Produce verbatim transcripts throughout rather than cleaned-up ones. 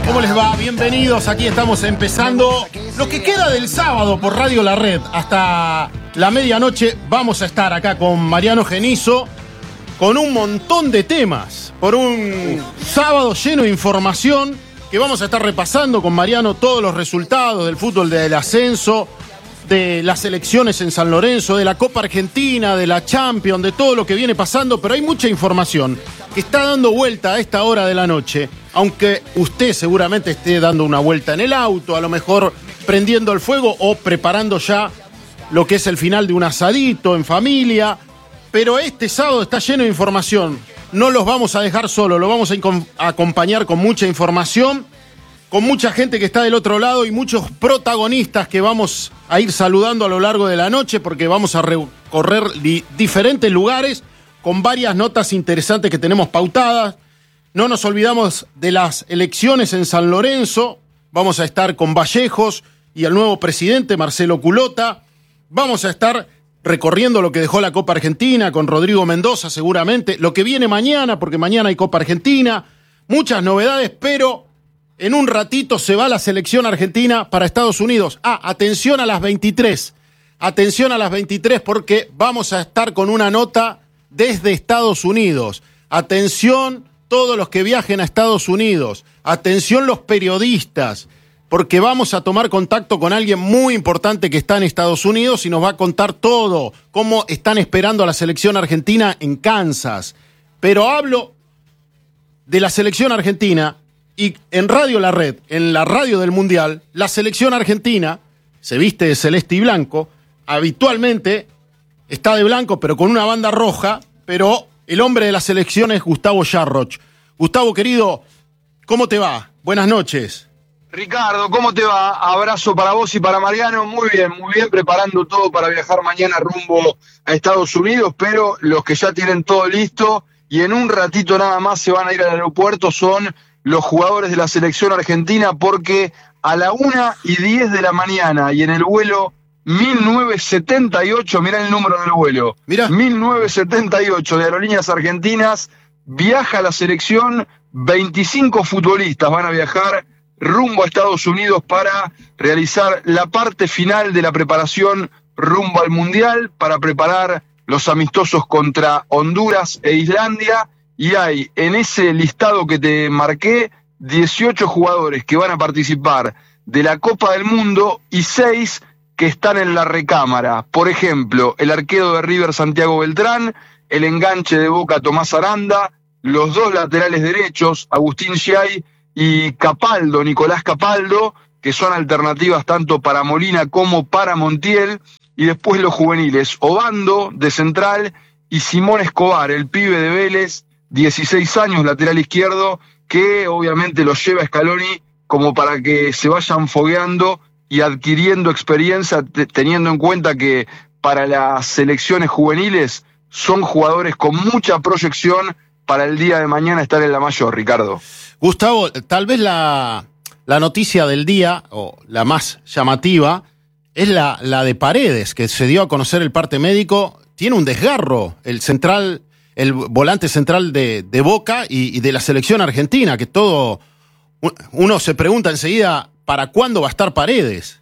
¿cómo les va? Bienvenidos, aquí estamos empezando lo que queda del sábado por Radio La Red. Hasta la medianoche vamos a estar acá con Mariano Genizo, con un montón de temas, por un sábado lleno de información, que vamos a estar repasando con Mariano todos los resultados del fútbol del ascenso, de las elecciones en San Lorenzo, de la Copa Argentina, de la Champions, de todo lo que viene pasando, pero hay mucha información que está dando vuelta a esta hora de la noche, aunque usted seguramente esté dando una vuelta en el auto, a lo mejor prendiendo el fuego o preparando ya lo que es el final de un asadito en familia, pero este sábado está lleno de información. No los vamos a dejar solos, lo vamos a acompañar con mucha información, con mucha gente que está del otro lado y muchos protagonistas que vamos a ir saludando a lo largo de la noche, porque vamos a recorrer di- diferentes lugares con varias notas interesantes que tenemos pautadas. No nos olvidamos de las elecciones en San Lorenzo. Vamos a estar con Vallejos y el nuevo presidente, Marcelo Culota. Vamos a estar recorriendo lo que dejó la Copa Argentina con Rodrigo Mendoza seguramente. Lo que viene mañana, porque mañana hay Copa Argentina. Muchas novedades, pero en un ratito se va la selección argentina para Estados Unidos. Ah, atención a las veintitrés. Atención a las veintitrés porque vamos a estar con una nota desde Estados Unidos. Atención todos los que viajen a Estados Unidos. Atención los periodistas, porque vamos a tomar contacto con alguien muy importante que está en Estados Unidos y nos va a contar todo, cómo están esperando a la selección argentina en Kansas. Pero hablo de la selección argentina y en Radio La Red, en la radio del Mundial, la selección argentina se viste de celeste y blanco, habitualmente está de blanco, pero con una banda roja, pero el hombre de la selección es Gustavo Yarroch. Gustavo, querido, ¿cómo te va? Buenas noches. Ricardo, ¿cómo te va? Abrazo para vos y para Mariano. Muy bien, muy bien, preparando todo para viajar mañana rumbo a Estados Unidos, pero los que ya tienen todo listo y en un ratito nada más se van a ir al aeropuerto son los jugadores de la selección argentina, porque a la una y diez de la mañana y en el vuelo mil novecientos setenta y ocho, mirá el número del vuelo, Mirá. mil novecientos setenta y ocho de Aerolíneas Argentinas, viaja la selección, veinticinco futbolistas van a viajar rumbo a Estados Unidos para realizar la parte final de la preparación rumbo al Mundial, para preparar los amistosos contra Honduras e Islandia, y hay en ese listado que te marqué dieciocho jugadores que van a participar de la Copa del Mundo y seis que están en la recámara. Por ejemplo, el arquero de River Santiago Beltrán, el enganche de Boca Tomás Aranda, los dos laterales derechos, Agustín Giay y Capaldo, Nicolás Capaldo, que son alternativas tanto para Molina como para Montiel, y después los juveniles, Obando de central y Simón Escobar, el pibe de Vélez, dieciséis años, lateral izquierdo, que obviamente los lleva Scaloni como para que se vayan fogueando y adquiriendo experiencia, t- teniendo en cuenta que para las selecciones juveniles son jugadores con mucha proyección para el día de mañana estar en la mayor, Ricardo. Gustavo, tal vez la, la noticia del día, o la más llamativa, es la, la de Paredes, que se dio a conocer el parte médico. Tiene un desgarro el central, el volante central de, de Boca y, y de la selección argentina, que todo, uno se pregunta enseguida, ¿para cuándo va a estar Paredes?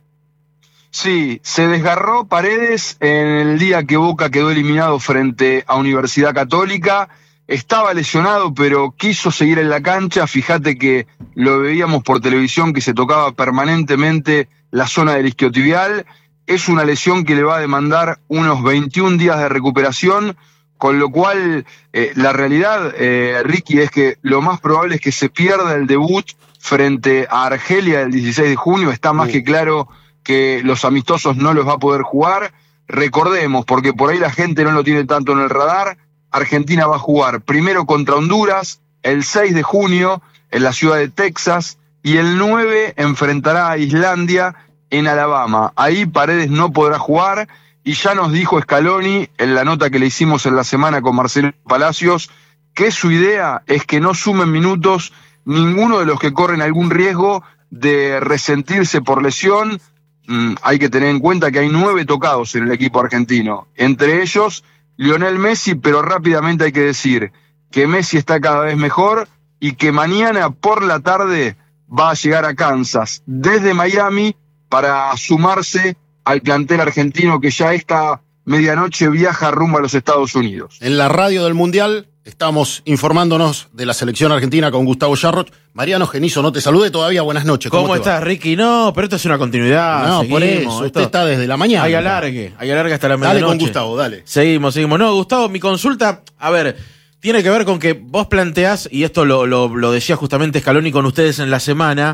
Sí, se desgarró Paredes en el día que Boca quedó eliminado frente a Universidad Católica. Estaba lesionado, pero quiso seguir en la cancha. Fíjate que lo veíamos por televisión, que se tocaba permanentemente la zona del isquiotibial. Es una lesión que le va a demandar unos veintiún días de recuperación, con lo cual eh, la realidad, eh, Ricky, es que lo más probable es que se pierda el debut frente a Argelia el dieciséis de junio. Está más que claro que los amistosos no los va a poder jugar. Recordemos, porque por ahí la gente no lo tiene tanto en el radar, Argentina va a jugar primero contra Honduras el seis de junio en la ciudad de Texas y el nueve enfrentará a Islandia en Alabama. Ahí Paredes no podrá jugar y ya nos dijo Scaloni en la nota que le hicimos en la semana con Marcelo Palacios que su idea es que no sumen minutos ninguno de los que corren algún riesgo de resentirse por lesión. Mm, hay que tener en cuenta que hay nueve tocados en el equipo argentino, entre ellos Lionel Messi, pero rápidamente hay que decir que Messi está cada vez mejor y que mañana por la tarde va a llegar a Kansas desde Miami para sumarse al plantel argentino que ya esta medianoche viaja rumbo a los Estados Unidos. En la radio del Mundial estamos informándonos de la selección argentina con Gustavo Yarroch. Mariano Genizo, no te salude todavía, buenas noches. ¿Cómo, ¿Cómo estás, Ricky? No, pero esto es una continuidad. No, seguimos, por eso, usted esto... está desde la mañana. Hay alargue, hay alargue hasta la medianoche. Dale con Gustavo, dale. Seguimos, seguimos. No, Gustavo, mi consulta, a ver, tiene que ver con que vos planteás, y esto lo, lo, lo decía justamente Scaloni con ustedes en la semana,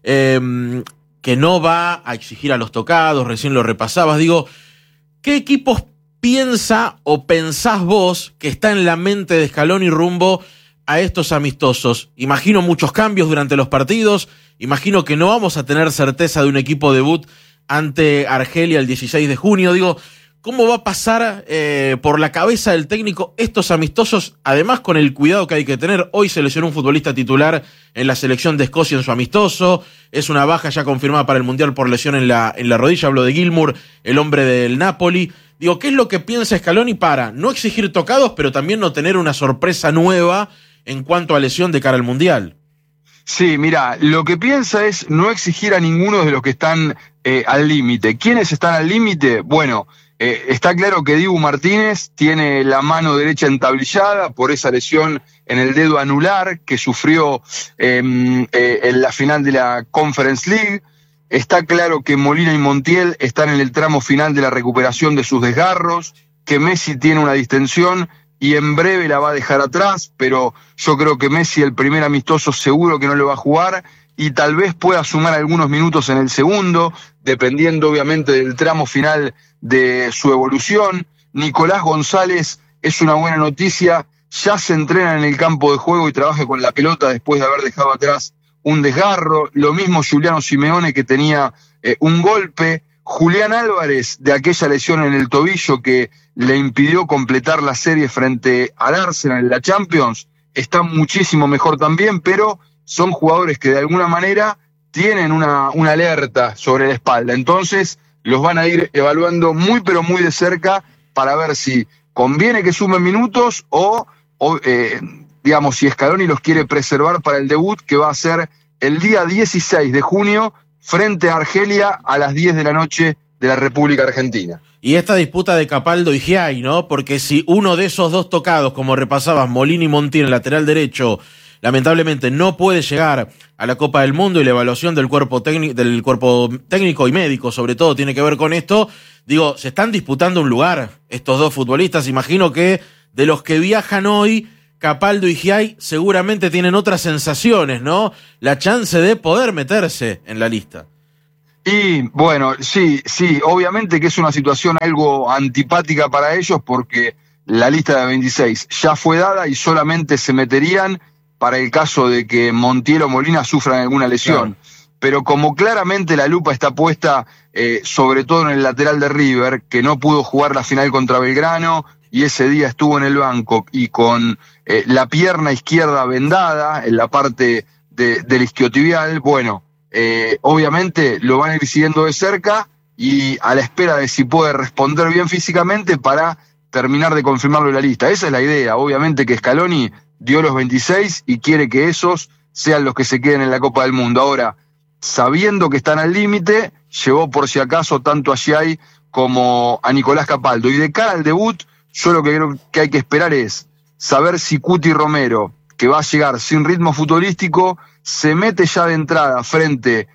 eh, que no va a exigir a los tocados, recién lo repasabas. Digo, ¿qué equipos piensa o pensás vos que está en la mente de Scaloni rumbo a estos amistosos? Imagino muchos cambios durante los partidos, imagino que no vamos a tener certeza de un equipo debut ante Argelia el dieciséis de junio. Digo, ¿cómo va a pasar eh, por la cabeza del técnico estos amistosos? Además, con el cuidado que hay que tener. Hoy se lesionó un futbolista titular en la selección de Escocia en su amistoso. Es una baja ya confirmada para el Mundial por lesión en la, en la rodilla. Hablo de Gilmour, el hombre del Napoli. Digo, ¿qué es lo que piensa Scaloni para no exigir tocados, pero también no tener una sorpresa nueva en cuanto a lesión de cara al Mundial? Sí, mira, lo que piensa es no exigir a ninguno de los que están eh, al límite. ¿Quiénes están al límite? Bueno, eh, está claro que Dibu Martínez tiene la mano derecha entablillada por esa lesión en el dedo anular que sufrió eh, eh, en la final de la Conference League. Está claro que Molina y Montiel están en el tramo final de la recuperación de sus desgarros, que Messi tiene una distensión y en breve la va a dejar atrás, pero yo creo que Messi el primer amistoso seguro que no lo va a jugar y tal vez pueda sumar algunos minutos en el segundo, dependiendo obviamente del tramo final de su evolución. Nicolás González es una buena noticia, ya se entrena en el campo de juego y trabaja con la pelota después de haber dejado atrás un desgarro. Lo mismo Giuliano Simeone, que tenía eh, un golpe. Julián Álvarez, de aquella lesión en el tobillo que le impidió completar la serie frente al Arsenal en la Champions, está muchísimo mejor también, pero son jugadores que de alguna manera tienen una, una alerta sobre la espalda. Entonces los van a ir evaluando muy pero muy de cerca para ver si conviene que sumen minutos o... o eh, digamos, si Scaloni los quiere preservar para el debut, que va a ser el día dieciséis de junio, frente a Argelia, a las diez de la noche de la República Argentina. Y esta disputa de Capaldo y Giai, ¿no? Porque si uno de esos dos tocados, como repasabas, Molina y Montiel, en lateral derecho, lamentablemente no puede llegar a la Copa del Mundo y la evaluación del cuerpo técnico, del cuerpo técnico y médico, sobre todo, tiene que ver con esto. Digo, se están disputando un lugar estos dos futbolistas. Imagino que de los que viajan hoy, Capaldo y Giai seguramente tienen otras sensaciones, ¿no? La chance de poder meterse en la lista. Y bueno, sí, sí, obviamente que es una situación algo antipática para ellos porque la lista de veintiséis ya fue dada y solamente se meterían para el caso de que Montiel o Molina sufran alguna lesión. Claro. Pero como claramente la lupa está puesta eh, sobre todo en el lateral de River, que no pudo jugar la final contra Belgrano y ese día estuvo en el banco y con eh, la pierna izquierda vendada en la parte de, del isquiotibial, bueno, eh, obviamente lo van a ir siguiendo de cerca y a la espera de si puede responder bien físicamente para terminar de confirmarlo en la lista. Esa es la idea, obviamente que Scaloni dio los veintiséis y quiere que esos sean los que se queden en la Copa del Mundo. Ahora, sabiendo que están al límite, llevó por si acaso tanto a Giai como a Nicolás Capaldo. Y de cara al debut, yo lo que creo que hay que esperar es saber si Cuti Romero, que va a llegar sin ritmo futbolístico, se mete ya de entrada frente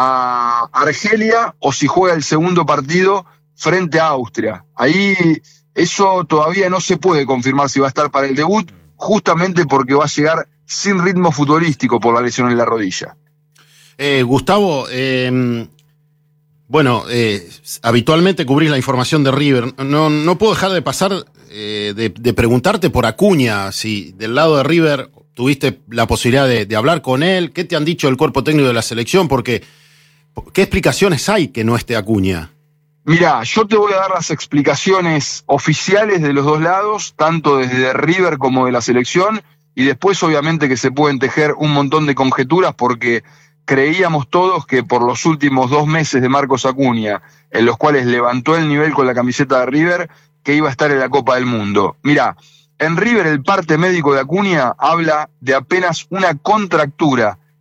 a Argelia o si juega el segundo partido frente a Austria. Ahí eso todavía no se puede confirmar si va a estar para el debut, justamente porque va a llegar sin ritmo futbolístico por la lesión en la rodilla. Eh, Gustavo, eh, bueno, eh, habitualmente cubrís la información de River. No, no puedo dejar de pasar eh, de, de preguntarte por Acuña, si del lado de River tuviste la posibilidad de, de hablar con él. ¿Qué te han dicho del cuerpo técnico de la selección? Porque, ¿qué explicaciones hay que no esté Acuña? Mirá, yo te voy a dar las explicaciones oficiales de los dos lados, tanto desde River como de la selección, y después obviamente que se pueden tejer un montón de conjeturas porque creíamos todos que por los últimos dos meses de Marcos Acuña, en los cuales levantó el nivel con la camiseta de River, que iba a estar en la Copa del Mundo. Mirá, en River el parte médico de Acuña habla de apenas una contractura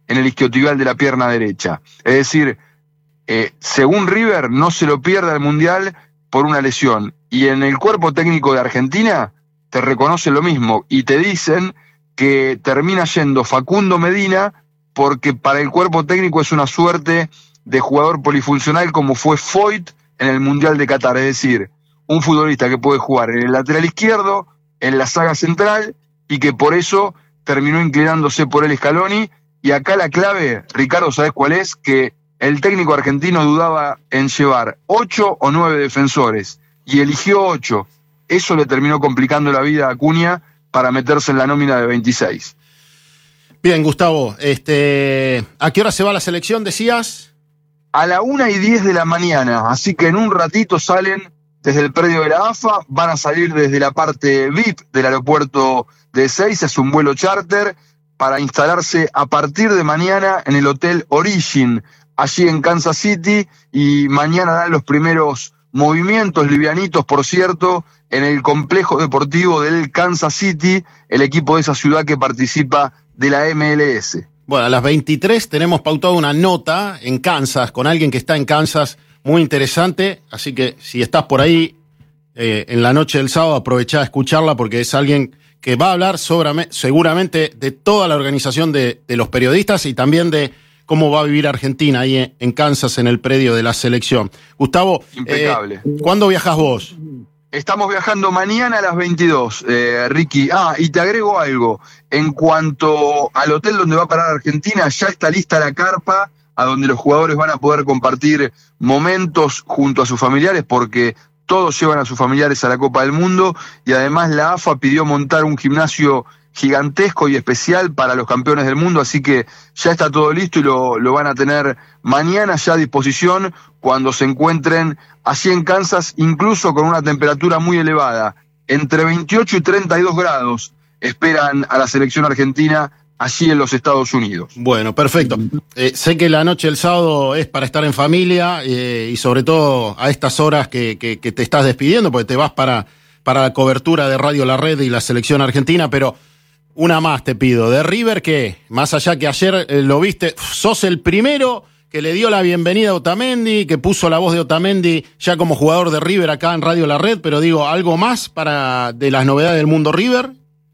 en el isquiotibial de la pierna derecha. Es decir, eh, según River, no se lo pierde al Mundial por una lesión. Y en el cuerpo técnico de Argentina te reconocen lo mismo y te dicen que termina yendo Facundo Medina porque para el cuerpo técnico es una suerte de jugador polifuncional como fue Foyt en el Mundial de Qatar. Es decir, un futbolista que puede jugar en el lateral izquierdo, en la saga central, y que por eso terminó inclinándose por el Scaloni. Y acá la clave, Ricardo, ¿sabés cuál es? Que el técnico argentino dudaba en llevar ocho o nueve defensores, y eligió ocho. Eso le terminó complicando la vida a Acuña para meterse en la nómina de veintiséis. Bien, Gustavo, este, ¿a qué hora se va la selección, decías? A la una y diez de la mañana, así que en un ratito salen desde el predio de la A F A, van a salir desde la parte V I P del aeropuerto de Ezeiza, es un vuelo charter, para instalarse a partir de mañana en el Hotel Origin, allí en Kansas City, y mañana dan los primeros movimientos livianitos, por cierto, en el complejo deportivo del Kansas City, el equipo de esa ciudad que participa de la M L S. Bueno, a las veintitrés tenemos pautada una nota en Kansas, con alguien que está en Kansas, muy interesante, así que si estás por ahí eh, en la noche del sábado, aprovechá a escucharla porque es alguien que va a hablar sobre, seguramente de toda la organización de, de los periodistas y también de cómo va a vivir Argentina ahí en, en Kansas, en el predio de la selección. Gustavo, impecable. Eh, ¿cuándo viajás vos? Estamos viajando mañana a las veintidós, eh, Ricky. Ah, y te agrego algo. En cuanto al hotel donde va a parar Argentina, ya está lista la carpa a donde los jugadores van a poder compartir momentos junto a sus familiares, porque todos llevan a sus familiares a la Copa del Mundo, y además la A F A pidió montar un gimnasio gigantesco y especial para los campeones del mundo, así que ya está todo listo y lo, lo van a tener mañana ya a disposición cuando se encuentren allí en Kansas, incluso con una temperatura muy elevada, entre veintiocho y treinta y dos grados, esperan a la selección argentina allí en los Estados Unidos. Bueno, perfecto. Eh, sé que la noche del sábado es para estar en familia eh, y sobre todo a estas horas que, que, que te estás despidiendo, porque te vas para, para la cobertura de Radio La Red y la selección argentina, pero una más te pido. De River, ¿qué? Más allá que ayer eh, lo viste, sos el primero que le dio la bienvenida a Otamendi, que puso la voz de Otamendi ya como jugador de River acá en Radio La Red, pero digo, ¿algo más para de las novedades del mundo River?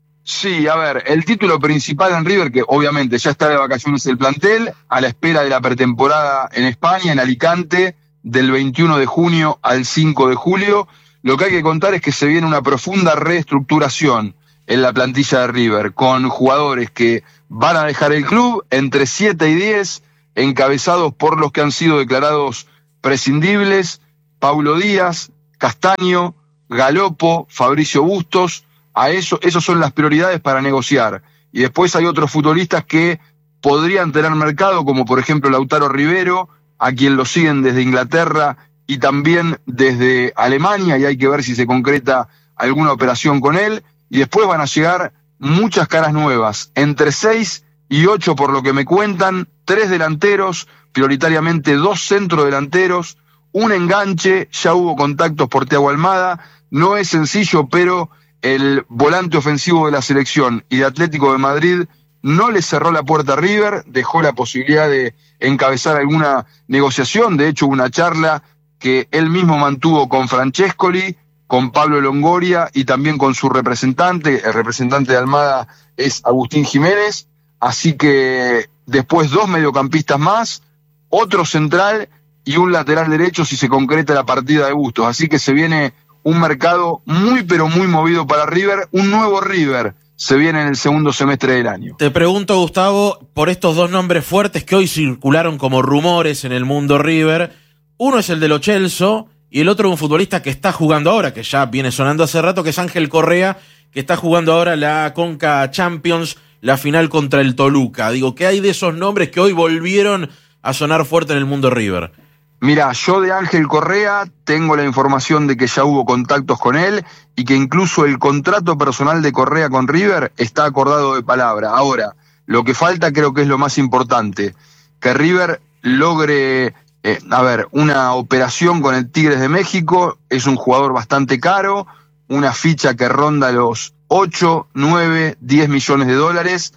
Sí, a ver, el título principal en River, que obviamente ya está de vacaciones el plantel, a la espera de la pretemporada en España, en Alicante, del veintiuno de junio al cinco de julio. Lo que hay que contar es que se viene una profunda reestructuración en la plantilla de River, con jugadores que van a dejar el club, entre siete y diez, encabezados por los que han sido declarados prescindibles: Paulo Díaz, Castaño, Galopo, Fabricio Bustos. A eso, esos son las prioridades para negociar. Y después hay otros futbolistas que podrían tener mercado, como por ejemplo Lautaro Rivero, a quien lo siguen desde Inglaterra y también desde Alemania, y hay que ver si se concreta alguna operación con él. Y después van a llegar muchas caras nuevas, entre seis y ocho por lo que me cuentan, tres delanteros, prioritariamente dos centrodelanteros, un enganche, ya hubo contactos por Thiago Almada, no es sencillo, pero el volante ofensivo de la selección y de Atlético de Madrid no le cerró la puerta a River, dejó la posibilidad de encabezar alguna negociación. De hecho, una charla que él mismo mantuvo con Francescoli, con Pablo Longoria y también con su representante. El representante de Almada es Agustín Jiménez, así que después dos mediocampistas más, otro central y un lateral derecho si se concreta la partida de Bustos. Así que se viene un mercado muy pero muy movido para River, un nuevo River se viene en el segundo semestre del año. Te pregunto, Gustavo, por estos dos nombres fuertes que hoy circularon como rumores en el mundo River. Uno es el de Lo Celso y el otro un futbolista que está jugando ahora, que ya viene sonando hace rato, que es Ángel Correa, que está jugando ahora la Conca Champions, la final contra el Toluca. Digo, ¿qué hay de esos nombres que hoy volvieron a sonar fuerte en el mundo River? Mira, yo de Ángel Correa tengo la información de que ya hubo contactos con él y que incluso el contrato personal de Correa con River está acordado de palabra. Ahora, lo que falta creo que es lo más importante, que River logre, eh, a ver, una operación con el Tigres de México. Es un jugador bastante caro, una ficha que ronda los ocho, nueve, diez millones de dólares.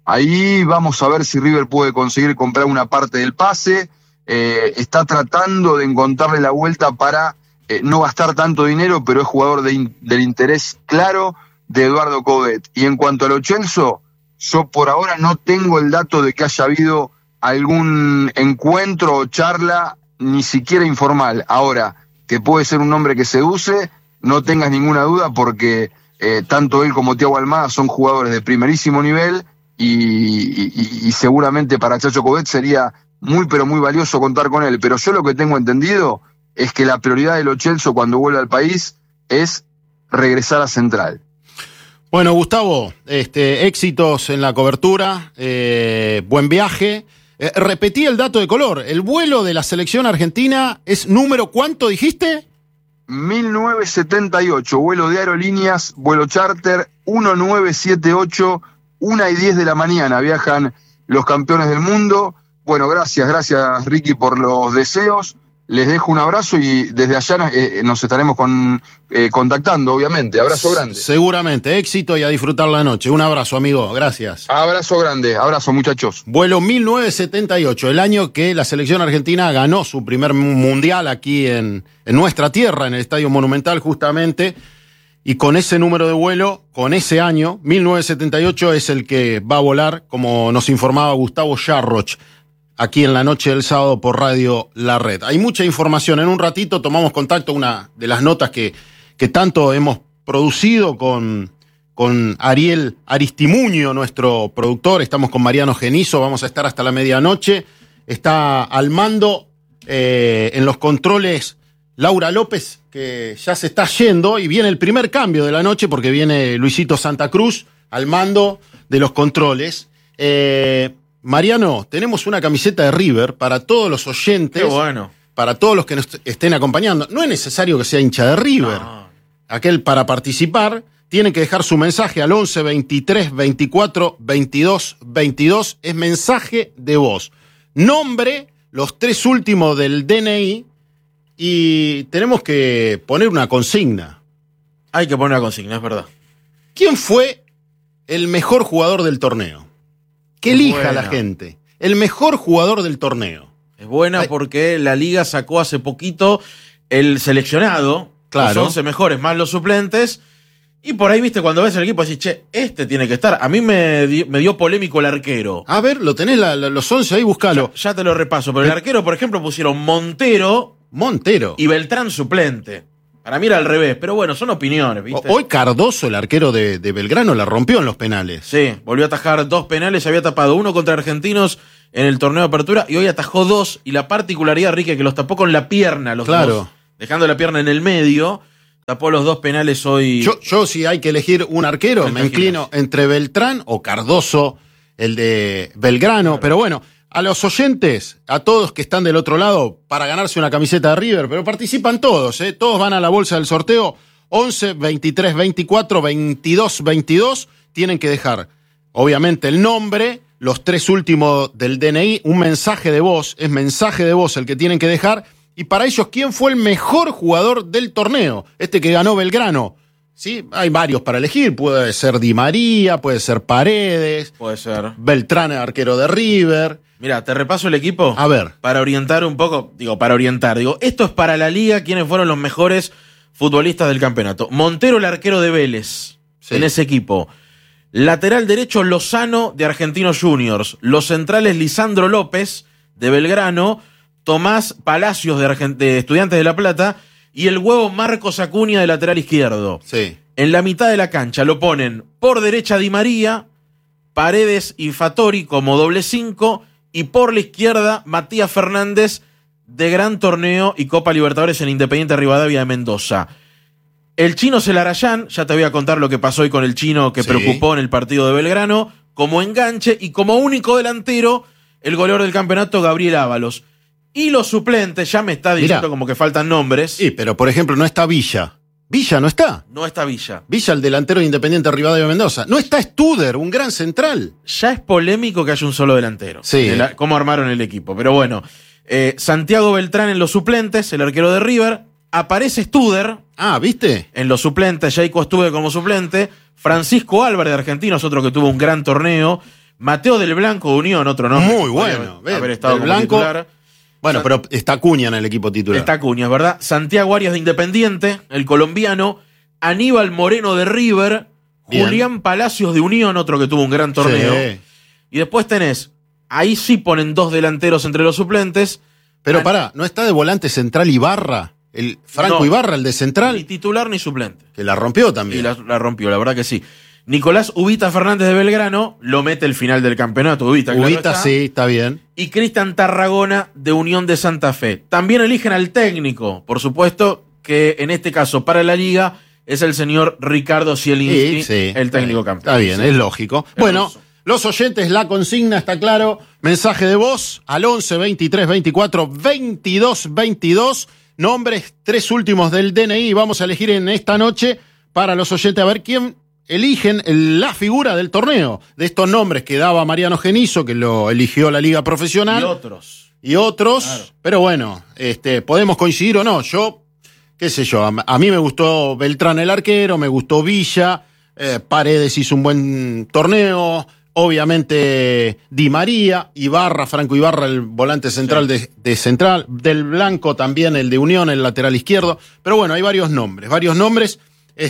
Ahí vamos a ver si River puede conseguir comprar una parte del pase. Eh, está tratando de encontrarle la vuelta para eh, no gastar tanto dinero, pero es jugador de in, del interés claro de Eduardo Coudet. Y en cuanto a Lo Celso, yo por ahora no tengo el dato de que haya habido algún encuentro o charla, ni siquiera informal. Ahora, que puede ser un hombre que seduce, no tengas ninguna duda, porque eh, tanto él como Thiago Almada son jugadores de primerísimo nivel, y, y, y seguramente para Chacho Coudet sería muy pero muy valioso contar con él. Pero yo lo que tengo entendido es que la prioridad de Lo Celso cuando vuelva al país es regresar a Central. Bueno, Gustavo, este, éxitos en la cobertura, eh, buen viaje. Eh, repetí el dato de color, el vuelo de la selección argentina es número ¿cuánto dijiste? mil novecientos setenta y ocho, vuelo de aerolíneas, vuelo charter, mil novecientos setenta y ocho, una y diez de la mañana, viajan los campeones del mundo. Bueno, gracias, gracias Ricky por los deseos. Les dejo un abrazo y desde allá eh, nos estaremos con, eh, contactando, obviamente. Abrazo grande. Seguramente, éxito y a disfrutar la noche. Un abrazo, amigo, gracias. Abrazo grande, abrazo muchachos. Vuelo mil novecientos setenta y ocho, el año que la selección argentina ganó su primer mundial aquí en, en nuestra tierra, en el Estadio Monumental justamente, y con ese número de vuelo, con ese año, mil novecientos setenta y ocho es el que va a volar, como nos informaba Gustavo Jarroch, aquí en la noche del sábado por Radio La Red. Hay mucha información. En un ratito tomamos contacto, una de las notas que, que tanto hemos producido con, con Ariel Aristimuño, nuestro productor. Estamos con Mariano Genizo, vamos a estar hasta la medianoche. Está al mando eh, en los controles Laura López, que ya se está yendo, y viene el primer cambio de la noche porque viene Luisito Santa Cruz al mando de los controles. Eh... Mariano, tenemos una camiseta de River para todos los oyentes. Qué bueno. Para todos los que nos estén acompañando. No es necesario que sea hincha de River. No. Aquel para participar tiene que dejar su mensaje al once, veintitrés, veinticuatro, veintidós, veintidós. Es mensaje de voz. Nombre, los tres últimos del D N I y tenemos que poner una consigna. Hay que poner una consigna, es verdad. ¿Quién fue el mejor jugador del torneo? Que elija buena. la gente. El mejor jugador del torneo. Es buena porque la Liga sacó hace poquito el seleccionado, claro, los once mejores más los suplentes, y por ahí, viste, cuando ves el equipo decís, che, este tiene que estar. A mí me dio, me dio polémico el arquero. A ver, lo tenés la, la, los once ahí, búscalo. Ya, ya te lo repaso, pero el arquero, por ejemplo, pusieron Montero, Montero y Beltrán suplente. Para mí era al revés, pero bueno, son opiniones, ¿viste? Hoy Cardoso, el arquero de, de Belgrano, la rompió en los penales. Sí, volvió a atajar dos penales, había tapado uno contra Argentinos en el torneo de apertura y hoy atajó dos, y la particularidad, Rique, que los tapó con la pierna, los claro. dos, dejando la pierna en el medio, tapó los dos penales hoy. Yo, yo si hay que elegir un arquero, me inclino entre Beltrán o Cardoso, el de Belgrano, claro. Pero bueno, a los oyentes, a todos que están del otro lado, para ganarse una camiseta de River, pero participan todos, ¿eh? Todos van a la bolsa del sorteo, once, veintitrés, veinticuatro, veintidós, veintidós, tienen que dejar, obviamente, el nombre, los tres últimos del D N I, un mensaje de voz, es mensaje de voz el que tienen que dejar, y para ellos, ¿quién fue el mejor jugador del torneo? Este que ganó Belgrano. Sí, hay varios para elegir, puede ser Di María, puede ser Paredes, puede ser Beltrán, arquero de River. Mira, te repaso el equipo. A ver. Para orientar un poco, digo, para orientar, digo, esto es para la Liga, quiénes fueron los mejores futbolistas del campeonato. Montero, el arquero de Vélez, sí, en ese equipo. Lateral derecho, Lozano, de Argentinos Juniors. Los centrales, Lisandro López, de Belgrano. Tomás Palacios, de, Argent- de Estudiantes de La Plata. Y el huevo Marcos Acuña, de lateral izquierdo. Sí. En la mitad de la cancha lo ponen por derecha Di María, Paredes y Fattori como doble cinco, y por la izquierda Matías Fernández, de Gran Torneo y Copa Libertadores en Independiente Rivadavia de Mendoza. El Chino Celarayán, ya te voy a contar lo que pasó hoy con el Chino, que sí, preocupó en el partido de Belgrano, como enganche, y como único delantero, el goleador del campeonato, Gabriel Ábalos. Y los suplentes, ya me está diciendo Mirá. como que faltan nombres. Sí, pero por ejemplo no está Villa. Villa no está. No está Villa. Villa, el delantero de Independiente Rivadavia de Mendoza. No está Studer, un gran central. Ya es polémico que haya un solo delantero. Sí. La, cómo armaron el equipo. Pero bueno, eh, Santiago Beltrán en los suplentes, el arquero de River. Aparece Studer. Ah, ¿viste? En los suplentes, Jaico Studer como suplente. Francisco Álvarez de Argentinos, otro que tuvo un gran torneo. Mateo del Blanco de Unión, otro nombre. Muy bueno. Haber, haber estado del como Blanco. titular. Bueno, pero está Acuña en el equipo titular. Está Acuña, es verdad. Santiago Arias de Independiente, el colombiano. Aníbal Moreno de River. Bien. Julián Palacios de Unión, otro que tuvo un gran torneo. Sí. Y después tenés, ahí sí ponen dos delanteros entre los suplentes. Pero An... pará, ¿no está de volante central Ibarra? El Franco no, Ibarra, el de central. Ni titular ni suplente. Que la rompió también. Y la, la rompió, la verdad que sí. Nicolás Ubita Fernández de Belgrano lo mete el final del campeonato. Ubita, claro Ubita está. Sí, está bien. Y Cristian Tarragona de Unión de Santa Fe. También eligen al técnico, por supuesto, que en este caso para la liga es el señor Ricardo Zielinski, sí, sí, el técnico campeón. Está bien, sí. Es lógico. Es bueno, ruso. Los oyentes, la consigna está claro. Mensaje de voz al once, veintitrés, veinticuatro, veintidós, veintidós. Nombres, tres últimos del D N I. Vamos a elegir en esta noche para los oyentes a ver quién eligen la figura del torneo. De estos nombres que daba Mariano Genizo, que lo eligió la Liga Profesional. Y otros. Y otros. Claro. Pero bueno, este, podemos coincidir o no. Yo, qué sé yo, a, a mí me gustó Beltrán el arquero, me gustó Villa, eh, Paredes hizo un buen torneo. Obviamente Di María, Ibarra, Franco Ibarra, el volante central sí. de, de Central, del Blanco también, el de Unión, el lateral izquierdo. Pero bueno, hay varios nombres, varios nombres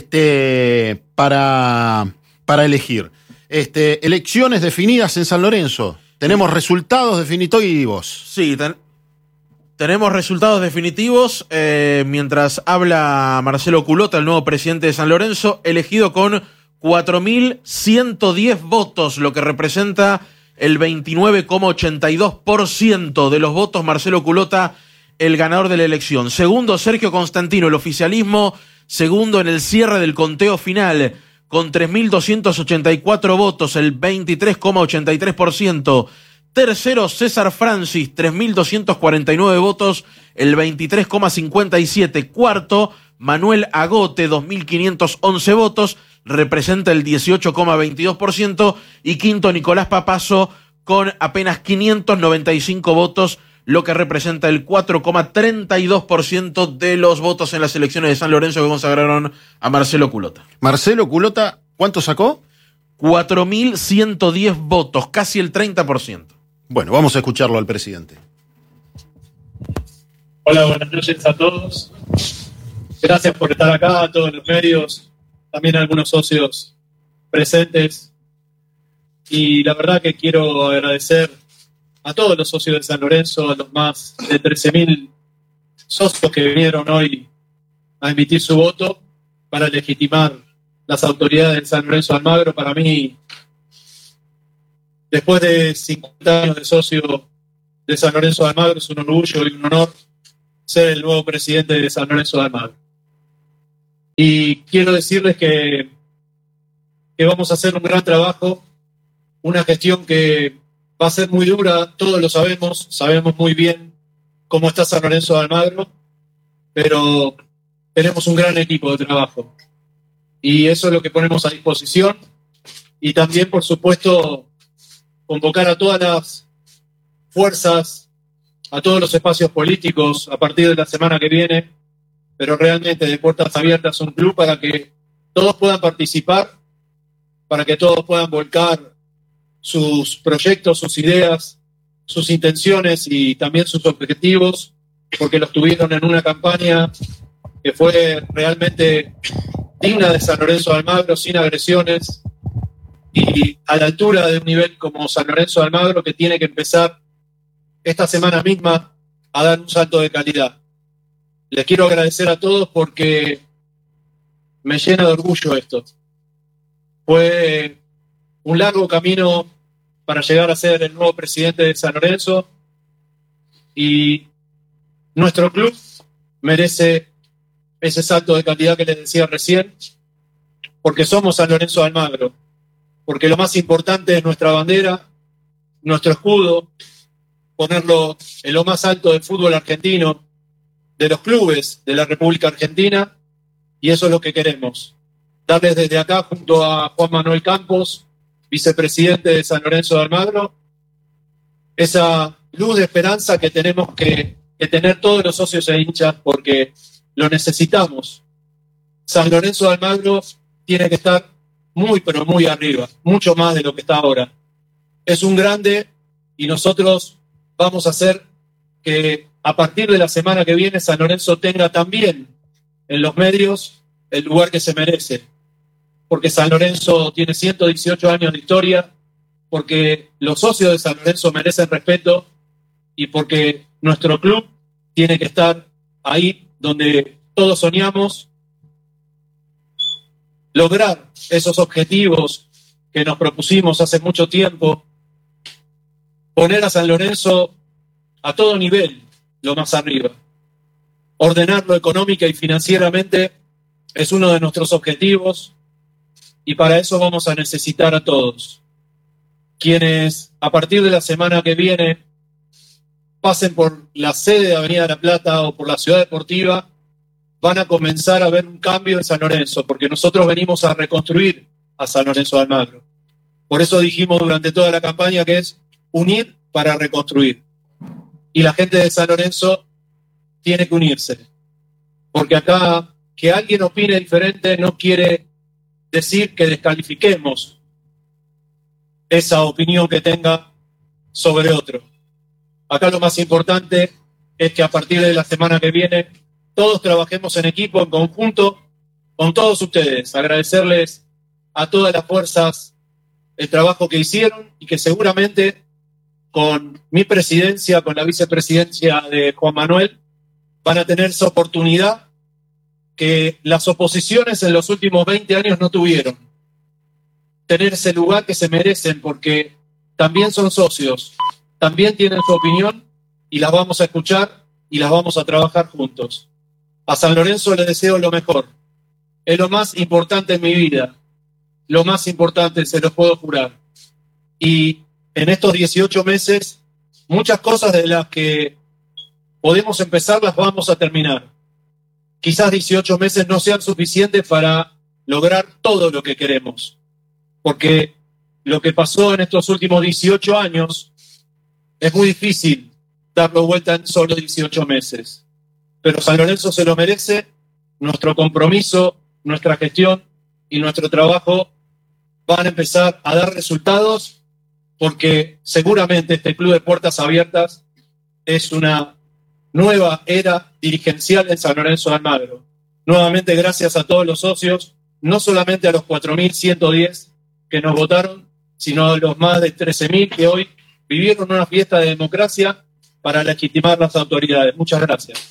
este, para, para elegir. Este, elecciones definidas en San Lorenzo. Tenemos resultados definitivos. Sí, ten, tenemos resultados definitivos. Eh, mientras habla Marcelo Culota, el nuevo presidente de San Lorenzo, elegido con cuatro mil ciento diez votos, lo que representa el veintinueve coma ochenta y dos por ciento de los votos. Marcelo Culota, el ganador de la elección. Segundo, Sergio Constantino, el oficialismo, segundo en el cierre del conteo final, con tres mil doscientos ochenta y cuatro votos, el veintitrés coma ochenta y tres por ciento. Tercero, César Francis, tres mil doscientos cuarenta y nueve votos, el veintitrés coma cincuenta y siete por ciento. Cuarto, Manuel Agote, dos mil quinientos once votos, representa el dieciocho coma veintidós por ciento. Y quinto, Nicolás Papazo, con apenas quinientos noventa y cinco votos, lo que representa el cuatro coma treinta y dos por ciento de los votos en las elecciones de San Lorenzo que consagraron a Marcelo Culota. Marcelo Culota, ¿cuánto sacó? cuatro mil ciento diez votos, casi el treinta por ciento. Bueno, vamos a escucharlo al presidente. Hola, buenas noches a todos. Gracias por estar acá, a todos los medios, también a algunos socios presentes. Y la verdad que quiero agradecer a todos los socios de San Lorenzo, a los más de trece mil socios que vinieron hoy a emitir su voto para legitimar las autoridades de San Lorenzo de Almagro. Para mí, después de cincuenta años de socio de San Lorenzo de Almagro, es un orgullo y un honor ser el nuevo presidente de San Lorenzo de Almagro. Y quiero decirles que, que vamos a hacer un gran trabajo, una gestión que va a ser muy dura, todos lo sabemos, sabemos muy bien cómo está San Lorenzo de Almagro, pero tenemos un gran equipo de trabajo. Y eso es lo que ponemos a disposición. Y también, por supuesto, convocar a todas las fuerzas, a todos los espacios políticos a partir de la semana que viene, pero realmente de puertas abiertas un club para que todos puedan participar, para que todos puedan volcar sus proyectos, sus ideas, sus intenciones y también sus objetivos, porque los tuvieron en una campaña que fue realmente digna de San Lorenzo de Almagro, sin agresiones y a la altura de un nivel como San Lorenzo de Almagro, que tiene que empezar esta semana misma a dar un salto de calidad. Les quiero agradecer a todos porque me llena de orgullo esto. Fue un largo camino para llegar a ser el nuevo presidente de San Lorenzo y nuestro club merece ese salto de calidad que les decía recién, porque somos San Lorenzo de Almagro, porque lo más importante es nuestra bandera, nuestro escudo, ponerlo en lo más alto del fútbol argentino, de los clubes de la República Argentina, y eso es lo que queremos. Darles desde acá, junto a Juan Manuel Campos, vicepresidente de San Lorenzo de Almagro, esa luz de esperanza que tenemos que, que tener todos los socios e hinchas, porque lo necesitamos. San Lorenzo de Almagro tiene que estar muy, pero muy arriba, mucho más de lo que está ahora. es un grande y nosotros vamos a hacer que a partir de la semana que viene San Lorenzo tenga también en los medios el lugar que se merece. Porque San Lorenzo tiene ciento dieciocho años de historia, porque los socios de San Lorenzo merecen respeto y porque nuestro club tiene que estar ahí donde todos soñamos, lograr esos objetivos que nos propusimos hace mucho tiempo, poner a San Lorenzo a todo nivel, lo más arriba. Ordenarlo económica y financieramente es uno de nuestros objetivos y para eso vamos a necesitar a todos. Quienes a partir de la semana que viene pasen por la sede de Avenida de La Plata o por la Ciudad Deportiva, van a comenzar a ver un cambio en San Lorenzo, porque nosotros venimos a reconstruir a San Lorenzo de Almagro. Por eso dijimos durante toda la campaña que es unir para reconstruir. Y la gente de San Lorenzo tiene que unirse. Porque acá que alguien opine diferente no quiere decir que descalifiquemos esa opinión que tenga sobre otro. Acá lo más importante es que a partir de la semana que viene todos trabajemos en equipo, en conjunto, con todos ustedes. Agradecerles a todas las fuerzas el trabajo que hicieron y que seguramente con mi presidencia, con la vicepresidencia de Juan Manuel, van a tener esa oportunidad que las oposiciones en los últimos veinte años no tuvieron. Tener ese lugar que se merecen porque también son socios, también tienen su opinión y las vamos a escuchar y las vamos a trabajar juntos. A San Lorenzo les deseo lo mejor. Es lo más importante en mi vida. Lo más importante, se los puedo jurar. Y en estos dieciocho meses, muchas cosas de las que podemos empezar las vamos a terminar. Quizás dieciocho meses no sean suficientes para lograr todo lo que queremos. Porque lo que pasó en estos últimos dieciocho años es muy difícil darlo vuelta en solo dieciocho meses. Pero San Lorenzo se lo merece, nuestro compromiso, nuestra gestión y nuestro trabajo van a empezar a dar resultados porque seguramente este club de puertas abiertas es una nueva era dirigencial en San Lorenzo de Almagro. Nuevamente gracias a todos los socios, no solamente a los cuatro mil ciento diez que nos votaron, sino a los más de trece mil que hoy vivieron una fiesta de democracia para legitimar las autoridades. Muchas gracias.